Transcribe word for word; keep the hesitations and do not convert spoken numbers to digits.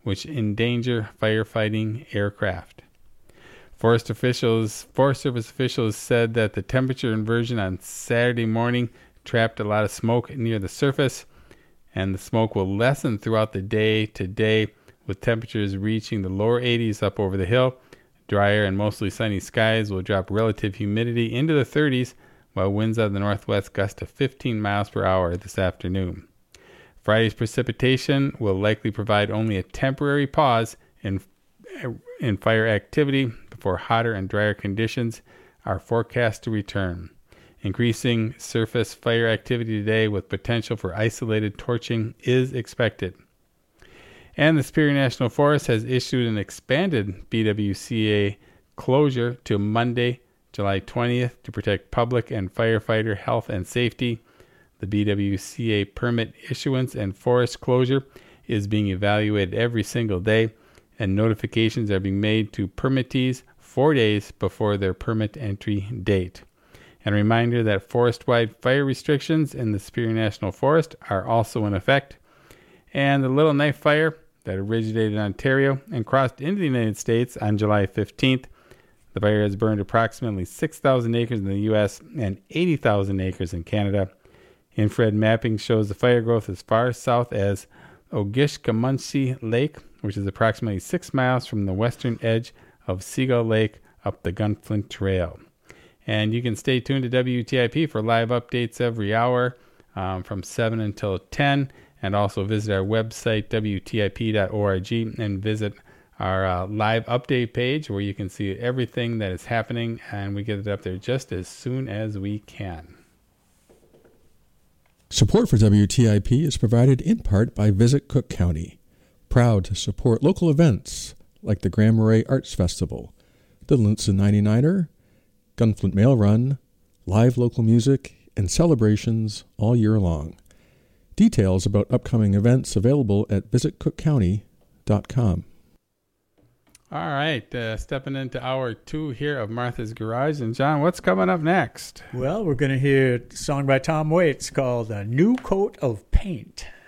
which endanger firefighting aircraft. Forest officials, Forest Service officials said that the temperature inversion on Saturday morning trapped a lot of smoke near the surface, and the smoke will lessen throughout the day today, with temperatures reaching the lower eighties up over the hill. Drier and mostly sunny skies will drop relative humidity into the thirties, while winds out of the northwest gust to fifteen miles per hour this afternoon. Friday's precipitation will likely provide only a temporary pause in in fire activity before hotter and drier conditions are forecast to return. Increasing surface fire activity today with potential for isolated torching is expected. And the Superior National Forest has issued an expanded B W C A closure to Monday, July twentieth, to protect public and firefighter health and safety. The B W C A permit issuance and forest closure is being evaluated every single day, and notifications are being made to permittees four days before their permit entry date. And a reminder that forest-wide fire restrictions in the Superior National Forest are also in effect. And the Little Knife Fire that originated in Ontario and crossed into the United States on July fifteenth. The fire has burned approximately six thousand acres in the U S and eighty thousand acres in Canada. Infrared mapping shows the fire growth as far south as Ogishkamunshee Lake, which is approximately six miles from the western edge of Seagull Lake up the Gunflint Trail. And you can stay tuned to W T I P for live updates every hour um, from seven until ten, and also visit our website, W T I P dot org, and visit our uh, live update page where you can see everything that is happening, and we get it up there just as soon as we can. Support for W T I P is provided in part by Visit Cook County, proud to support local events like the Grand Marais Arts Festival, the Linson ninety-niner, Gunflint Mail Run, live local music, and celebrations all year long. Details about upcoming events available at visit cook county dot com. All right, uh, stepping into hour two here of Martha's Garage. And John, what's coming up next? Well, we're going to hear a song by Tom Waits called A New Coat of Paint.